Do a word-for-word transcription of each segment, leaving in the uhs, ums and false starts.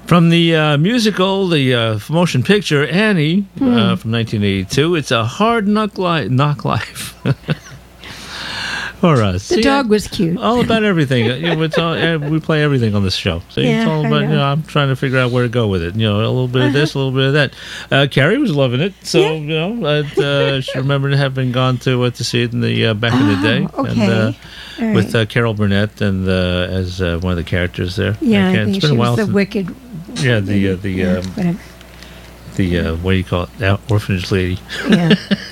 From the uh, musical, the uh, motion picture Annie Hmm. uh, from nineteen eighty-two, it's a hard knock, li- knock life. For us. The See, dog was cute. all about everything. You know, it's all, eh, we play everything on this show. So Yeah, it's all I about, you know. know, I'm trying to figure out where to go with it. You know, a little bit of this, a little bit of that. Uh, Carrie was loving it. So, Yeah. you know, I'd, uh, she remembered having gone to uh, to see it in the uh, back in the day. Oh, okay. And, uh, All with right. uh, Carol Burnett and uh, as uh, one of the characters there. Yeah, I can't- think it's been she a while was the since- wicked. Yeah, the uh, the yeah, um, whatever. the uh, what do you call it? The orphanage lady. Yeah.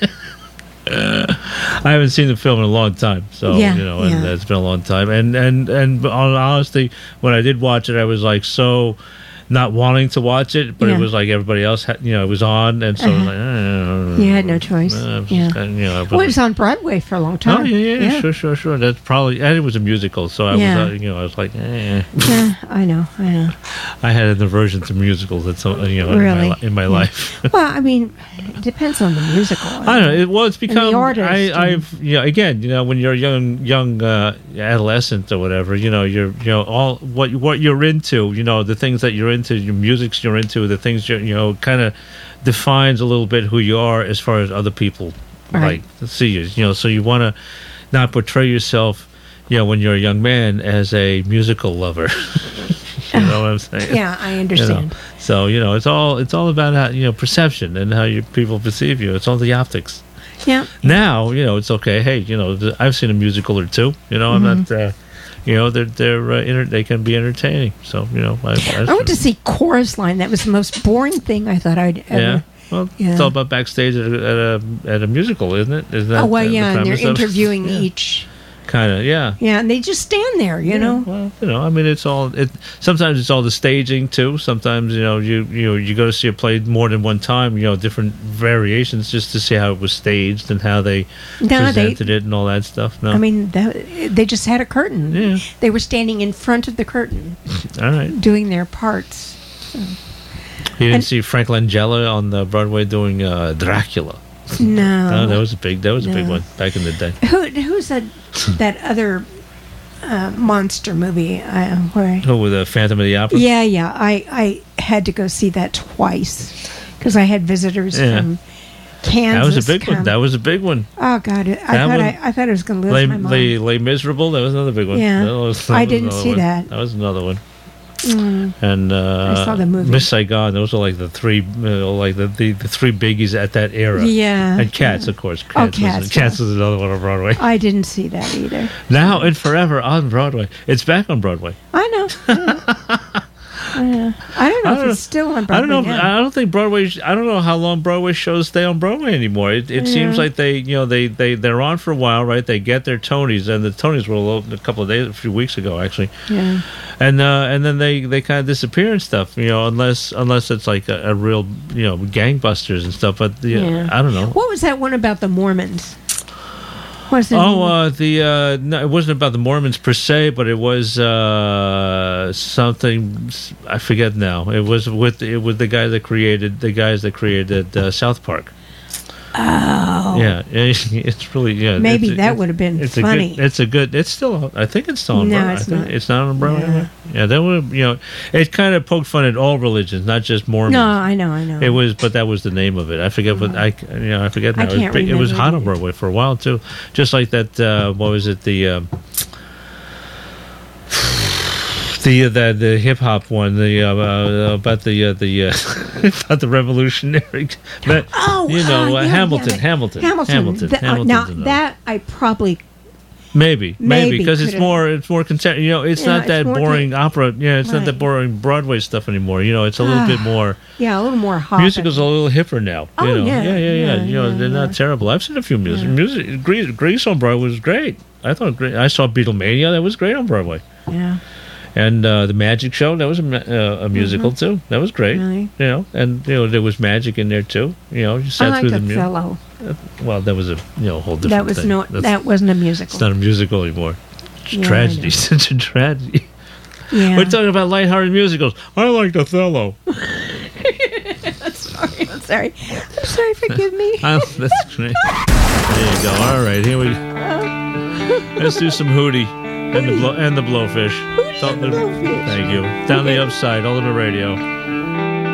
I haven't seen the film in a long time, so Yeah, you know, and yeah. it's been a long time. And and and honestly, when I did watch it, I was like so not wanting to watch it, but Yeah. it was like everybody else, had, you know, it was on, and so I was like, eh, You had no choice. uh, I was Yeah. just kinda, you know, I Well, it was on Broadway for a long Oh time. yeah, yeah, yeah, sure, sure, sure. That's probably, and it was a musical, so I Yeah. was, uh, you know, I was like, eh. Yeah, I know, I know. I had an aversion to musicals. That's uh, you know, in my, Really? li- in my Yeah. life. Well, I mean, it depends on the musical. I don't know. It, well, it's the become. artist I, and- I've, you know, again, you know, when you're a young, young uh, adolescent or whatever, you know, you're, you know, all what what you're into, you know, the things that you're into, your musics you're into, the things you're, you know, kind of defines a little bit who you are as far as other people Right. like see you. You know, so you want to not portray yourself, you know, when you're a young man as a musical lover. You know what I'm saying? Yeah, I You know, understand. so you know, it's all it's all about how, you know, perception and how you people perceive you. It's all the optics. Yeah. Now, you know, it's okay. Hey, you know, th- I've seen a musical or two. You know, I'm Mm-hmm. not. Uh, you know, they're they're uh, enter- they can be entertaining. So you know, I, I, I went to see Chorus Line. That was the most boring thing I thought I'd ever. Yeah. Well, Yeah. it's all about backstage at a, at a at a musical, isn't it? Isn't that Oh well, uh, the yeah, and they're premise of it? interviewing Yeah. each. Kind of, yeah. Yeah, and they just stand there, you Yeah, know. well, you know, I mean, it's all. It sometimes it's all the staging too. Sometimes you know, you you know, you go to see a play more than one time. You know, different variations just to see how it was staged and how they No, they- presented it and all that stuff. No, I mean, that, they just had a curtain. Yeah. They were standing in front of the curtain, all right. doing their parts. You didn't and- see Frank Langella on the Broadway doing uh, Dracula. No, No, that was a big. That was a big No. one back in the day. Who who's that that other uh, monster movie? Uh, where? Oh, with the Phantom of the Opera. Yeah, yeah. I I had to go see that twice because I had visitors Yeah. from Kansas. That was a big come. one. That was a big one. Oh God! I That thought one- I, I thought I was going to lose Lay, my mind. lay, lay miserable. That was another big one. Yeah. That was- that I was didn't another see one. that. That was another one. Mm. And uh, I saw the movie. Miss Saigon. Those were like the three, uh, like the, the the three biggies at that era. Yeah. And Cats, of course. Oh, Cats, Cats, was, Cats yeah. was another one on Broadway. I didn't see that either. Now and forever on Broadway. It's back on Broadway. I know. I know. I don't know I if don't it's still on I Broadway don't know. now. I don't think Broadway. I don't know how long Broadway shows stay on Broadway anymore. It, it seems Yeah. like they, you know, they they they're on for a while, right? They get their Tonys, and the Tonys were a, little, a couple of days, a few weeks ago, actually. Yeah. And uh, and then they, they kind of disappear and stuff, you know, unless unless it's like a, a real, you know, gangbusters and stuff. But the, Yeah. I don't know. What was that one about the Mormons? What's the Oh, name? uh, the uh, no, it wasn't about the Mormons per se, but it was uh, something I forget now. It was with it was the guy that created the guys that created uh, South Park. Oh. Yeah, it's really yeah. Maybe it's- that it's- would have been it's a funny. good, it's a good. It's still. I think it's still on. No, Broadway. it's I think not. It's not on Broadway. Yeah. anymore. Yeah, that would. You know, it kind of poked fun at all religions, not just Mormons. No, I know, I know. It was, but that was the name of it. I forget what I, you know, I forget now. I it was, can't big, it was remember hot on either. Broadway for a while too. Just like that. Uh, what was it? The um, the the the hip hop one. The uh, uh, about the uh, the uh, about the revolutionary. But, Oh, you know, uh, uh, yeah, Hamilton, yeah, Hamilton, Hamilton. Hamilton, Th- uh, Hamilton's now another. that I probably Maybe, maybe, Maybe because it's could've- more, it's more content. You know, it's Yeah, not it's that more boring opera. Yeah, it's not Right. that boring Broadway stuff anymore. You know, it's a little Ah, bit more. yeah a little more hot. Musicals are a little hipper now. Oh, you know? yeah, yeah, yeah, yeah. yeah, You know, yeah, they're yeah. not terrible. I've seen a few music. Yeah. Music, Grease, Grease on Broadway was great. I thought great. I saw Beatlemania. That was great on Broadway. Yeah. And uh, the Magic Show, that was a, ma- uh, a musical too. That was great. Mm-hmm. Really? You know, and you know there was magic in there too. You know, you I sat liked through the music. Othello. Well, that was a you know whole different That was thing. no. That's- That wasn't a It's musical. not a musical anymore. It's Yeah, I tragedy. know. It's such a tragedy. Yeah. We're talking about lighthearted musicals. I liked Othello. sorry. I'm sorry. I'm sorry. Forgive me. I, that's great. There you go. All right, here we. Let's do some Hootie and the blow and the Blowfish. Who Thank you. Down the Upside, Ultimate Radio.